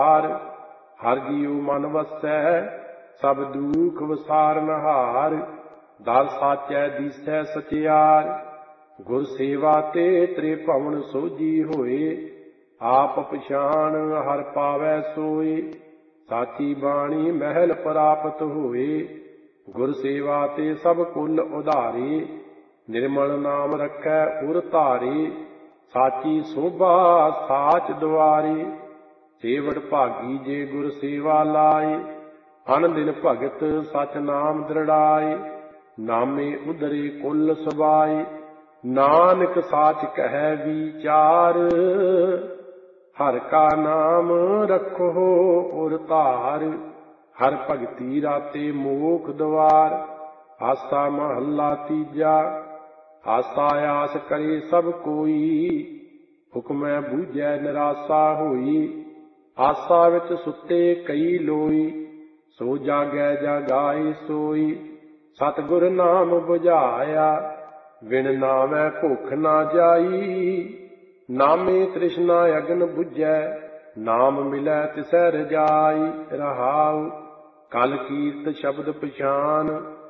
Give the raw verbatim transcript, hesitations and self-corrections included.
ਹਰ ਜੀਉ ਮਨ ਵਸੈ ਸਭ ਦੁਖ ਵਸਾਰਨ ਹਾਰ। ਦਰ ਸਾਚੈ ਦੀਸੈ ਸਚਿਆਰ ਗੁਰ ਸੇਵਾ ਤੇ ਤ੍ਰੇ ਭਵਨ ਸੋਝੀ ਹੋਏ। ਆਪ ਪਛਾਣ ਹਰ ਪਾਵੈ ਸੋਏ ਸਾਚੀ ਬਾਣੀ ਮਹਿਲ ਪ੍ਰਾਪਤ ਹੋਏ। ਗੁਰ ਸੇਵਾ ਤੇ ਸਭ ਕੁਲ ਉਧਾਰੇ ਨਿਰਮਲ ਨਾਮ ਰੱਖੈ ਉਰ ਧਾਰੇ। ਸਾਚੀ ਸੋਭਾ ਸਾਚ ਦੁਆਰੇ ਸੇਵੜ ਭਾਗੀ ਜੇ ਗੁਰ ਸੇਵਾ ਲਾਏ। ਅਨ ਦਿਨ ਭਗਤ ਸਚ ਨਾਮ ਦ੍ਰਿੜਾਏ ਨਾਮੇ ਉਧਰੇ ਕੁਲ ਸਬਾਏ। ਨਾਨਕ ਸਾਚ ਕਹੈ ਵਿਚਾਰ ਹਰਿ ਕਾ ਨਾਮ ਰਖੋ ਉਰ ਧਾਰ। ਹਰਿ ਭਗਤੀ ਰਾਤੇ ਮੋਖ ਦੁਆਰ। ਆਸਾ ਮਹੱਲਾ ਤੀਜਾ। ਆਸਾ ਆਸ ਕਰੇ ਸਭ ਕੋਈ ਹੁਕਮੈ ਬੂਝੈ ਨਿਰਾਸਾ ਹੋਈ। ਆਸਾ ਵਿੱਚ ਸੁੱਤੇ ਕਈ ਲੋਈ ਸੋ ਜਾਗੈ ਜਾਗਾਏ ਸੋਈ। ਸਤਿਗੁਰ ਨਾਮ ਬੁਝਾਇਆ ਬਿਨ ਨਾਮੈ ਭੁੱਖ ਨਾ ਜਾਈ। ਨਾਮੇ ਤ੍ਰਿਸ਼ਨਾ ਅਗਨ ਬੁਝੈ ਨਾਮ ਮਿਲੈ ਤਿਸੈ ਰਜਾਈ। ਰਹਾਉ ਕਲ ਕੀਰਤ ਸ਼ਬਦ ਪਛਾਨ